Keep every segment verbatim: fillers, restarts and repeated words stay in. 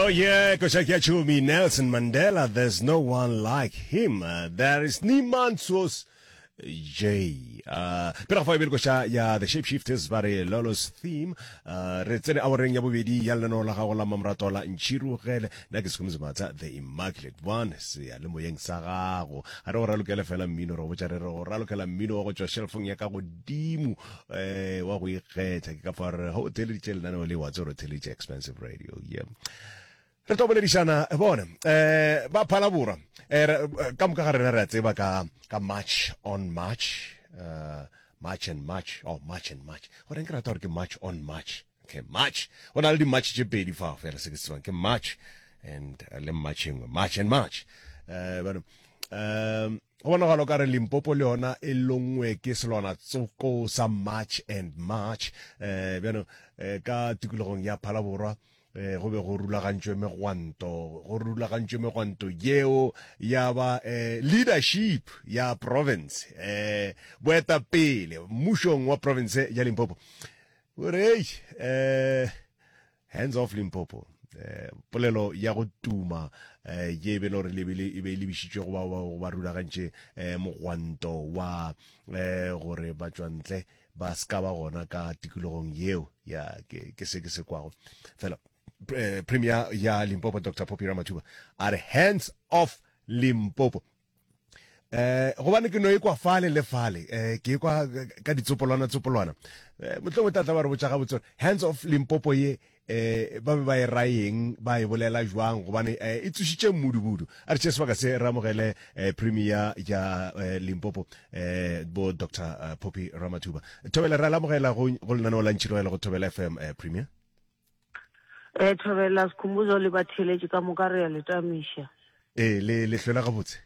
Oh yeah, Koshaki Chumi, Nelson Mandela, there's no one like him. Uh, there is niemand soos J. Uh, pero fa ibel ko siya ya the Shapeshifters bare Lolo's theme. Uh, re tsene a boreng ya bobedi ya leno la gago la mamrato la Nchirugele na ke sekumza matsa the Immaculate One se ya le moyeng sa gago. A re go ralokela fela mmino ro botsa re go ralokela mmino go tswa shelfong ya ka go dimu eh wa go ikgetha ke ka fa re ho teleditse le nano le wa tsoro teleditse expensive radio. Yeah. Re tobeledishana bona eh ba phalabura eh ka moka ga rena re tseba ka ka March on March uh March and March oh March and March o re nkra tore ke March on March okay March ona le di March je pedi fa fela se ke se ke March and uh, le marching March and March eh bona um bona ga lo ka re Limpopo le yona e longwe ke selona tsoko sa March and March eh bona ka tikologong ya Phalabora eh go be go rulagantšwe megwanto go rulagantšwe megwanto yeo ya ba eh leadership ya province eh boeta pele mmušong wa province ya Limpopo ore eh hands off Limpopo eh polelo ya go tuma eh ye be lo re lebele e be le bishitšwe go ba ba rulagantše eh mogwanto wa eh gore ba tswantle ba ska ba gona ka tikologong yeo ya ke ke se ke se kwago fela Uh, Premier ya Limpopo Doctor Phophi Ramathuba are hands off Limpopo eh go bane ke no e kwa fale le fale eh ke kwa ka ditsopolwana tsopolwana eh motlo motata ba re botsa ga botsa hands off Limpopo ye eh ba ba e raeng ba e bolela jwang go bane eh e tsushitse mmudubudu a re tsheswa ka se ramogele eh Premier ya eh, Limpopo eh bo Doctor uh, Phophi Ramathuba thobela ra lamogela go go lena no lantshiro ya go thobela F M eh, Premier eh thobela sikhumbuzo le batheletši ka moka re ya letamisha eh le le hlola ga botse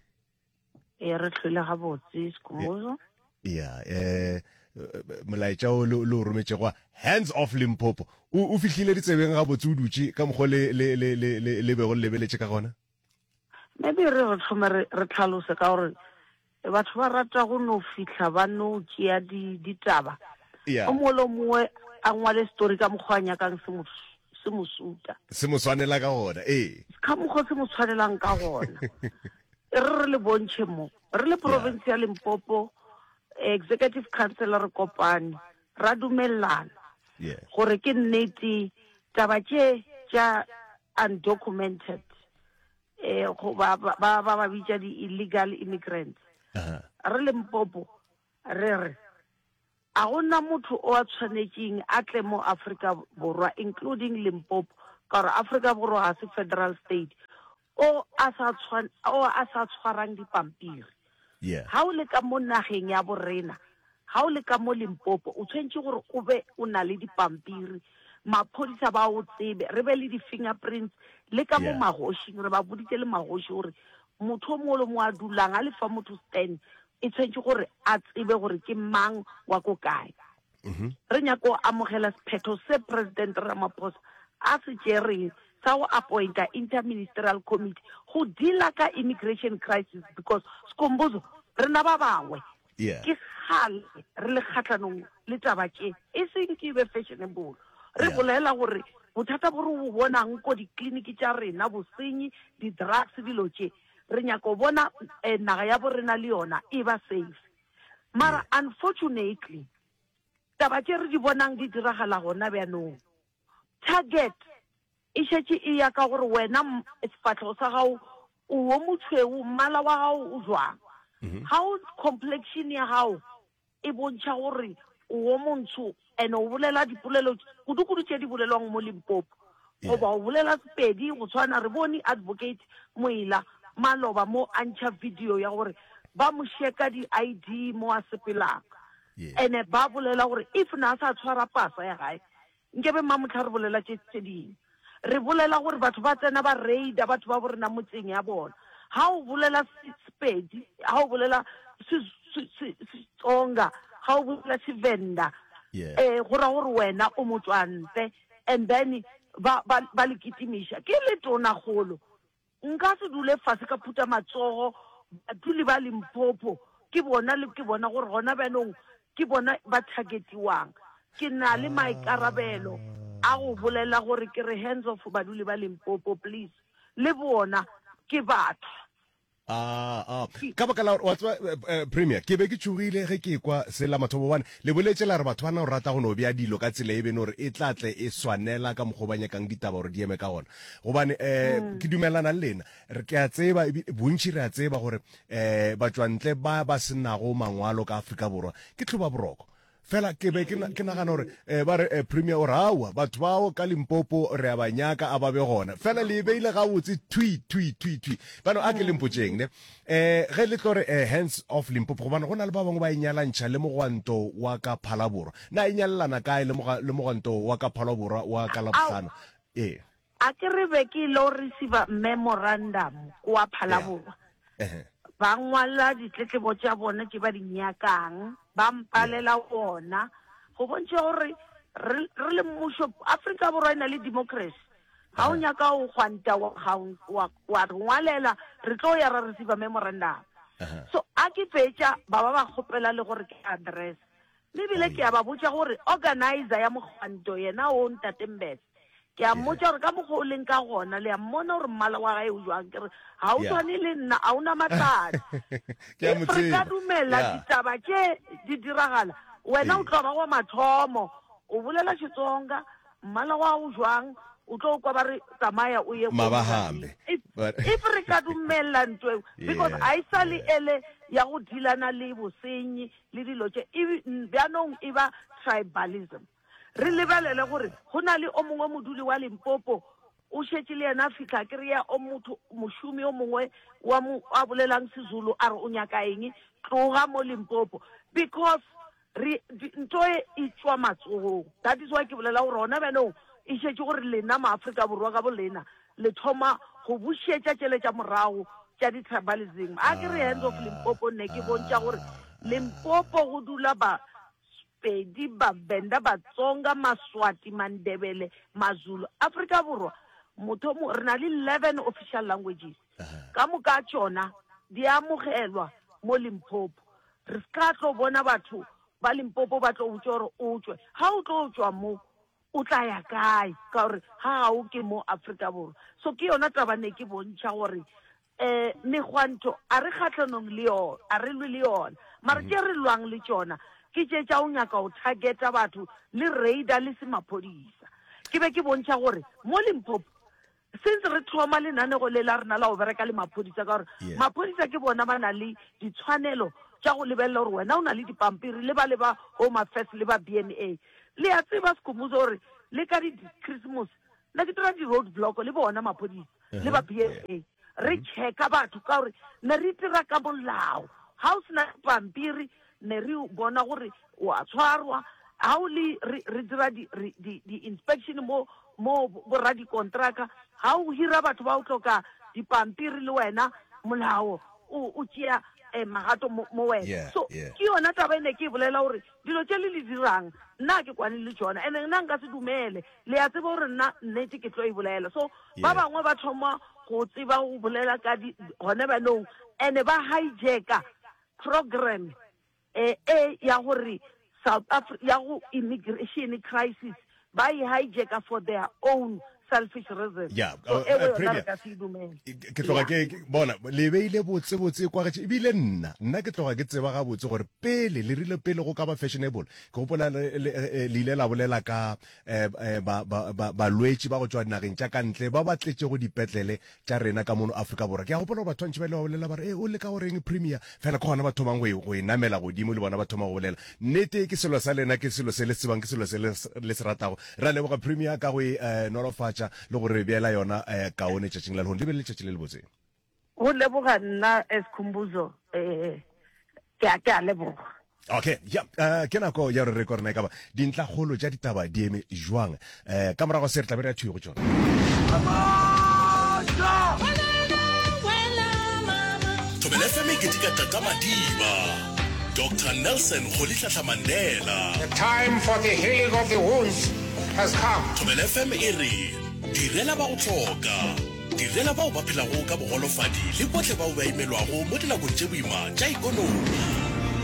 e re hlola ga botse sikhumbuzo yeah eh molaetša o lo rometse go hands off Limpopo o fihlile ditsebeng ga botse o dutse ka mogo le le le le le be go lebeletse ka gona maybe re re thoma re tlhalose ka gore batho ba rata go no fihla ba no tšea di ditaba o molo mongwe a ngwale story ka mogwanya kang se motho se mosuta se mo swanela ka gona eh ka mogo se mo tshwanelang ka gona re re le bontshe mo re le province ya Limpopo executive council re kopane ra dumellana yeah gore ke nnete taba tše tša undocumented eh go ba ba ba bitša di illegal immigrants uh re Limpopo re re a gona motho o a tshwanetseng a tle mo Africa Borwa including Limpopo ka gore Africa Borwa ha se federal state o a sa tshwan o a sa tshwarang dipampiri yeah ha o le ka mo nageng ya borena ha o le ka mo Limpopo o tshwentse gore o be o na le dipampiri maphodisa ba o tsebe re be le di fingerprints le ka mo magoshing re ba boditse le magoshi gore motho mo lo mo a dulang a le fa motho stand e tshwentse gore a tsebe gore ke mang wa ko kae mhm re nyako amogela sephetho se president Ramaphosa a se tšereng sa go appointa interministerial committee go deala ka immigration crisis because Skhumbuzo re na ba bangwe yeah ke gale re le kgatlanong le taba tše e seng ke be fashionable re bolela gore bothata bo re bo bonang ko di-clinic tša rena bosenyi di-drugs dilo tše re nyako bona naga ya borena le yona e ba safe mara unfortunately taba tše re di bonang di diragala gona bjanong target e šetše e ya ka gore wena sefatlhego sa gago o wo motšhweu mmala wa gago o jwang ga o complexion ya gago e bontšha gore o wo montsho and o bolela dipolelo kudu-kudu tše di bolelwang mo Limpopo goba o bolela sepedi go tshwana re bone advocate Moila maloba mo antšha video ya gore ba mo sheka di I D mo a sepelang ene ba bolela gore if na sa tshwara pasa ya gae nkebe mamotla re bolela tše tše dingwe re bolela gore batho ba tsena ba raida batho ba borena motseng ya bona ha o bolela sepedi ha o bolela Xitsonga ha o bolela Tshivenda eh gora gore wena o motswantle and then ba ba le kitimisha ke le tona golo nka se dule fase ka phuta matsogo batuli ba Limpopo ke bona le ke bona gore gona banong ke bona ba targetiwang ke na le maikarabelo a go bolela gore ke re hands off baduli ba Limpopo please le bona ke batho. Ah ah ka baka la wa tswa premier ke be ke tshogile ge ke kwa sela mathobo bana le boletšela re batho bana o rata go no bya dilo ka tsela e bene gore e tlatle e swanela ka mogobanya kang ditaba gore di eme ka gona gobane eh ke dumelana le lena re ke a tseba bontši re a tseba gore eh batswantle ba ba senago mangwalo ka Afrika Borwa ke tloba boroko fela ke be ke nagana gore eh ba re premier o rawa batho bao ka Limpopo re a banyaka a ba be gona fela le beile ga botse twi twi twi twi bano a ke Limpotšeng ne eh ge le tlore hands off Limpopo gobane gona le ba bangwe ba inyalantšha le mogwanto wa ka Phalabora na inyalana kae le mogwanto wa ka Phalabora wa ka Labohlano eh a ke re be ke lo receive memorandum kwa Phalabora eh ba ngwala ditletlebo tša bona tše ba di nyakang ba mpalela ona go bontšha gore re le mmušo Afrika Borwa ena le democracy ga o nyaka o gwanta wa ngwalela re tlo ya ra receive memorandum so a ke fetša ba ba ba kgopela le gore ke address le bile ke a ba botša gore organizer ya mogwanto yena o Ntatembese ke a mmotša gore ka mokgwa o leng ka gona le a mmona gore mmala wa gae o jwang ke re ga o tshwane le nna a ona matladi re ka dumela ditaba tše di diragala wena o tlo ba wa mathomo o bolela Xitsonga mmala wa o jwang o tlo kwa ba re tsamaya o ye mabahambe if re ka dumela ntwe because a isa le ele ya go dilana le bosenyi le dilo tše bjanong e ba tribalism re lebelele gore go na le o mongwe moduli wa Limpopo o šetše le yena fitlha ke re ya o motho mošomi o mongwe wa mo a bolelang Sezulu a re o nyaka eng tloga mo Limpopo because re ntho e tswa matsogong that is why ke bolela gore rona beno e šetše gore lena maAfrika Borwa ka bolena le thoma go bušetša tšele tša morago tša di-tribalism a ke re hands of Limpopo ne ke bontša gore Limpopo go dula ba Pedi, Bavenda, Batsonga, Maswati, Mandebele, Mazulu. Afrika Borwa, motho mo re na le eleven official languages. Ka moka tsona di amogelwa mo Limpopo. Re ska tlo bona batho ba Limpopo ba tlo utswa o tswe. Ha o tlo tswa mo o tla ya kae ka gore ha o ke mo Afrika Borwa. So ke yona taba ne ke bontšha gore eh megwanto a re kgatlhanong le yona, a re lwe le yona. Mara ke re lwang le tsona. Ke tše tša o nyaka o targeta batho le raider le se maphodisa ke be ke bontšha gore mo Limpopo since re thoma lenanego le la rena la go bereka le maphodisa ka gore maphodisa ke bona ba na le ditshwanelo tša go lebelela gore wena o na le dipampiri le ba le ba Home Affairs le ba B N A le a tseba Sikhumbuzo gore le ka di-Christmas na ke dira di-road block le bona maphodisa le ba B N A re checka batho ka gore ne re dira ka molao ga o sena pampiri ne re bona gore wa tshwarwa ha o le re dira di-inspection mo mo borra di-contractor ha o hira batho ba o tloka dipampiri le wena molao o tšea magato mo wena so ke yona taba ene ke bolela gore dilo tše le le dirang nna ke kwane le tsona ene nna nka se dumele le ya tseba gore nna nnete ke tlo e bolela so ba bangwe ba thoma go tseba go bolela ka gone banong ene ba hijacka program eh eh ya gore South Africa ya go immigration crisis by hijacker for their own selfish reasons. Yeah, so uh, uh, Premier, ke tloga ke bona le beile botse botse kwa ge ebile nna nna ke tloga ke tseba ga botse gore pele le rile pele go ka ba fashionable ke gopola le ile la bolela ka ba ba ba lwetši ba go tswa dinageng tša kantle ba batletse go dipetlele tša rena ka mono Afrika Borwa ke a gopola batho ntse ba le ba bolela ba re e o le ka goreng Premier fela ke gona batho bangwe go inamela godimo le bona batho ma go bolela nnete ke selo sa lena ke selo se le tsebang ke selo se le se ratago ra leboga Premier ka go nolofatša le gore beela yona kaone tšatšing la lehone le be le tšatši le le botse go leboga nna Sikhumbuzo eh ke a ke a leboga okay ya uh, ke nako ya re re korena ka ba dintla kgolo tša ditaba di eme jwang eh ka morago se re tla be re thuyo go tsona Thobela F M ke tika tata madiba Doctor Nelson Rolihlahla Mandela. The time for the healing of the wounds has come. Thobela F M e re direla ba go tloka direla ba o ba phela go ka bogolofadi le botle ba o ba imelwago mo dinakong tše boima tša ikonomi